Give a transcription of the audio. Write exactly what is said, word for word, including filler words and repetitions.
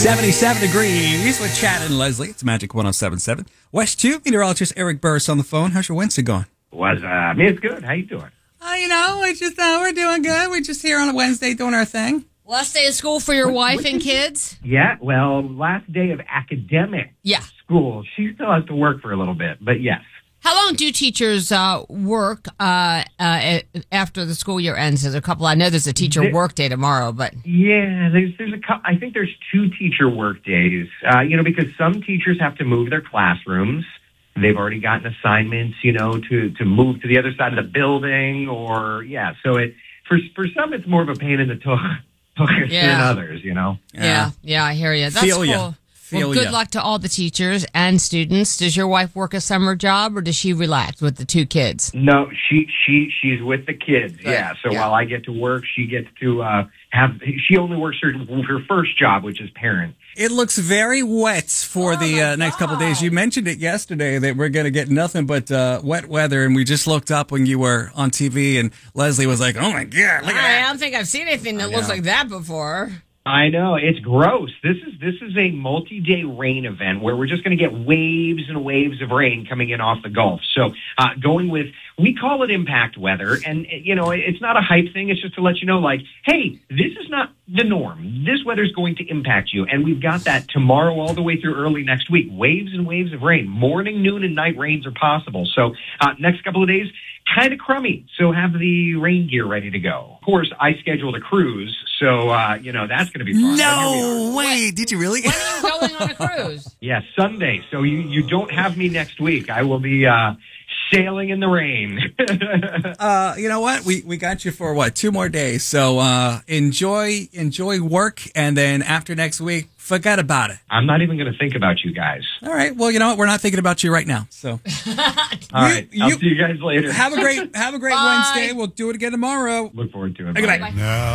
seventy-seven degrees with Chad and Leslie. It's Magic one oh seven point seven. West two, meteorologist Eric Burris on the phone. How's your Wednesday going? Was uh, I mean, it's good. How you doing? Uh, you know, we just uh, we're doing good. We're just here on a Wednesday doing our thing. Last day of school for your wife and kids? Yeah, well, last day of academic Yeah. school. She still has to work for a little bit, but yes. How long do teachers uh, work uh, uh, after the school year ends? There's a couple. I know there's a teacher There- work day tomorrow, but Yeah, there's there's a couple. I think there's two teacher work days. Uh, you know, because some teachers have to move their classrooms. They've already gotten assignments, you know, to to move to the other side of the building, or yeah. So it for for some it's more of a pain in the toe than Yeah. others, you know. yeah, yeah, I hear you. That's Feel cool. ya. Feel Well, good ya. luck to all the teachers and students. Does your wife work a summer job, or does she relax with the two kids? No, she she she's with the kids. Right. Yeah. So Yeah. while I get to work, she gets to uh, have. She only works her her first job, which is parent. It looks very wet for Oh, the my uh, next couple of days. God. You mentioned it yesterday that we're going to get nothing but uh, wet weather, and we just looked up when you were on T V, and Leslie was like, "Oh my God, look at I that!" don't think I've seen anything that I looks know. like that before. I know, it's gross. This is this is a multi-day rain event where we're just going to get waves and waves of rain coming in off the Gulf. So uh, going with, we call it impact weather, and you know, it's not a hype thing. It's just to let you know, like, hey, this is not the norm. This weather is going to impact you, and we've got that tomorrow all the way through early next week. Waves and waves of rain. Morning, noon, and night rains are possible. So uh, next couple of days, kind of crummy. So have the rain gear ready to go. Of course, I scheduled a cruise, so uh, you know that's going to be fun. But here we are. No way! Did you really? When are you going on a cruise? Yeah, Sunday. So you, you don't have me next week. I will be uh, sailing in the rain. Uh, you know what? We we got you for what? Two more days. So uh, enjoy enjoy work, and then after next week, forget about it. I'm not even going to think about you guys. All right. Well, you know what? We're not thinking about you right now. So All right. I'll you- see you guys later. have a great have a great Bye. Wednesday. We'll do it again tomorrow. Look forward to it. Good Bye. night. Bye.